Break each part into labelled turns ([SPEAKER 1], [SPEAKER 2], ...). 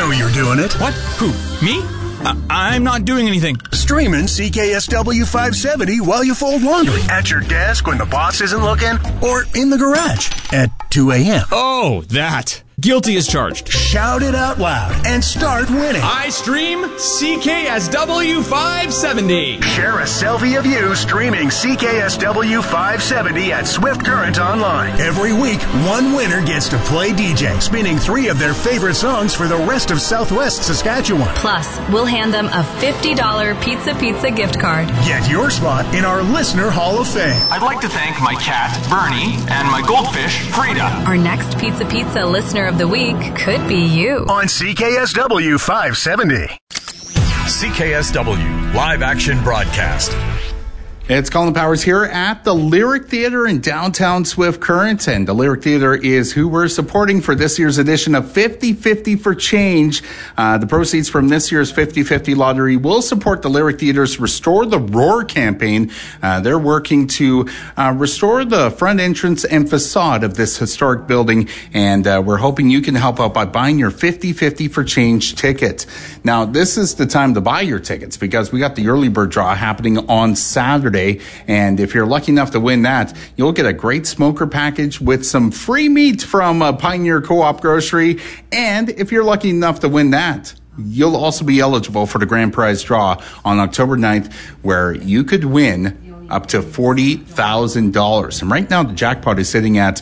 [SPEAKER 1] know you're doing it.
[SPEAKER 2] What? Who? Me? I'm not doing anything.
[SPEAKER 1] Streaming CKSW 570 while you fold laundry. At your desk when the boss isn't looking. Or in the garage at 2 a.m.
[SPEAKER 2] Oh, that. Guilty as charged.
[SPEAKER 1] Shout it out loud and start winning.
[SPEAKER 2] I stream CKSW 570.
[SPEAKER 1] Share a selfie of you streaming CKSW 570 at Swift Current Online. Every week, one winner gets to play DJ, spinning 3 of their favorite songs for the rest of Southwest Saskatchewan.
[SPEAKER 3] Plus, we'll hand them a $50 Pizza gift card.
[SPEAKER 1] Get your spot in our Listener Hall of Fame.
[SPEAKER 4] I'd like to thank my cat, Bernie, and my goldfish, Frida.
[SPEAKER 3] Our next Pizza Listener of the Week could be you.
[SPEAKER 1] On CKSW 570.
[SPEAKER 5] CKSW Live Action Broadcast.
[SPEAKER 6] It's Colin Powers here at the Lyric Theater in downtown Swift Current, and the Lyric Theater is who we're supporting for this year's edition of 50-50 for Change. The proceeds from this year's 50-50 lottery will support the Lyric Theater's Restore the Roar campaign. They're working to restore the front entrance and facade of this historic building, and we're hoping you can help out by buying your 50-50 for Change ticket. Now, this is the time to buy your tickets because we got the early bird draw happening on Saturday. And if you're lucky enough to win that, you'll get a great smoker package with some free meat from Pioneer Co-op Grocery. And if you're lucky enough to win that, you'll also be eligible for the grand prize draw on October 9th, where you could win up to $40,000. And right now, the jackpot is sitting at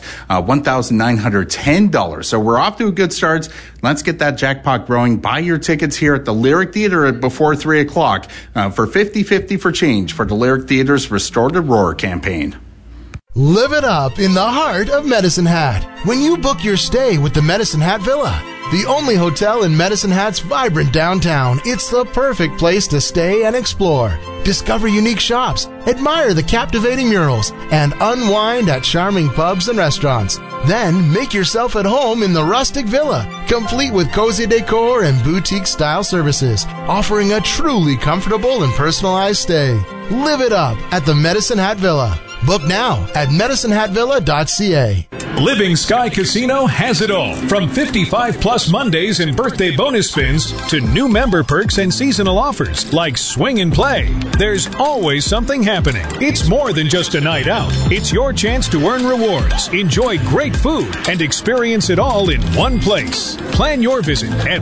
[SPEAKER 6] $1,910. So we're off to a good start. Let's get that jackpot growing. Buy your tickets here at the Lyric Theater before 3 o'clock for 50-50 for Change for the Lyric Theater's Restore the Roar campaign.
[SPEAKER 7] Live it up in the heart of Medicine Hat when you book your stay with the Medicine Hat Villa. The only hotel in Medicine Hat's vibrant downtown, it's the perfect place to stay and explore. Discover unique shops, admire the captivating murals, and unwind at charming pubs and restaurants. Then make yourself at home in the rustic villa, complete with cozy decor and boutique-style services, offering a truly comfortable and personalized stay. Live it up at the Medicine Hat Villa. Book now at medicinehatvilla.ca.
[SPEAKER 8] Living Sky Casino has it all. From 55-plus Mondays and birthday bonus spins to new member perks and seasonal offers like Swing and Play. There's always something happening. It's more than just a night out. It's your chance to earn rewards, enjoy great food, and experience it all in one place. Plan your visit at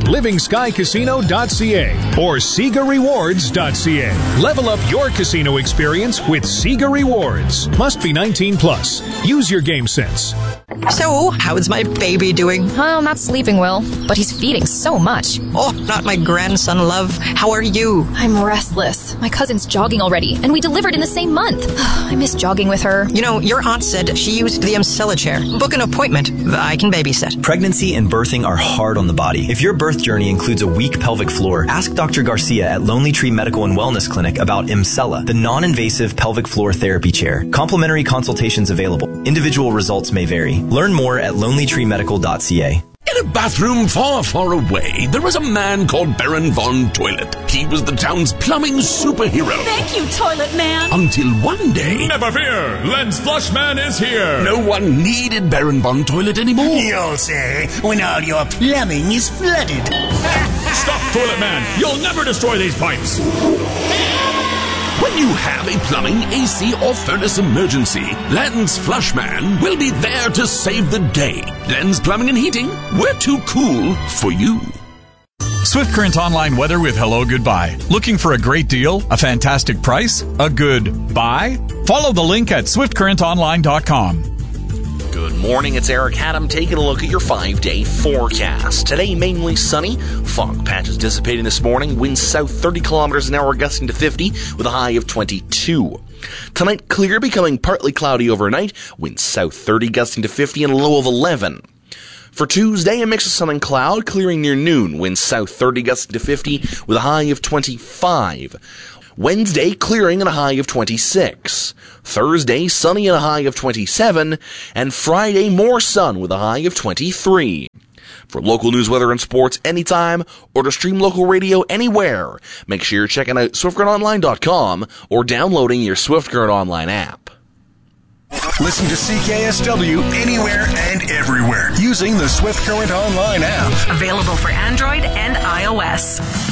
[SPEAKER 8] livingskycasino.ca or SegaRewards.ca. Level up your casino experience with Sega Rewards. Must be 19 plus. Use your game sense.
[SPEAKER 9] So, how's my baby doing?
[SPEAKER 10] Oh, not sleeping well, but he's feeding so much.
[SPEAKER 9] Oh, not my grandson, love. How are you?
[SPEAKER 10] I'm restless. My cousin's jogging already, and we delivered in the same month. I miss jogging with her.
[SPEAKER 9] You know, your aunt said she used the Emsella chair. Book an appointment. I can babysit.
[SPEAKER 11] Pregnancy and birthing are hard on the body. If your birth journey includes a weak pelvic floor, ask Dr. Garcia at Lonely Tree Medical and Wellness Clinic about Emsella, the non-invasive pelvic floor therapy chair. Complimentary consultations available. Individual results may vary. Learn more at lonelytreemedical.ca.
[SPEAKER 12] In a bathroom far, far away, there was a man called Baron Von Toilet. He was the town's plumbing superhero.
[SPEAKER 13] Thank you, Toilet Man.
[SPEAKER 12] Until one day...
[SPEAKER 8] Never fear! Lens Flushman is here!
[SPEAKER 12] No one needed Baron Von Toilet anymore.
[SPEAKER 14] You'll say, when all your plumbing is flooded.
[SPEAKER 8] Stop, Toilet Man! You'll never destroy these pipes!
[SPEAKER 12] When you have a plumbing, AC, or furnace emergency, Lens Flushman will be there to save the day. Lens Plumbing and Heating, we're too cool for you.
[SPEAKER 5] Swift Current Online weather with Hello Goodbye. Looking for a great deal? A fantastic price? A good buy? Follow the link at swiftcurrentonline.com.
[SPEAKER 15] Good morning, it's Eric Haddam taking a look at your 5-day forecast. Today, mainly sunny. Fog patches dissipating this morning. Winds south 30 kilometers an hour, gusting to 50 with a high of 22. Tonight, clear, becoming partly cloudy overnight. Winds south 30, gusting to 50 and a low of 11. For Tuesday, a mix of sun and cloud, clearing near noon. Winds south 30, gusting to 50 with a high of 25. Wednesday, clearing and a high of 26. Thursday, sunny and a high of 27. And Friday, more sun with a high of 23. For local news, weather, and sports anytime, or to stream local radio anywhere, make sure you're checking out SwiftCurrentOnline.com or downloading your Swift Current Online app.
[SPEAKER 1] Listen to CKSW anywhere and everywhere using the Swift Current Online app.
[SPEAKER 3] Available for Android and iOS.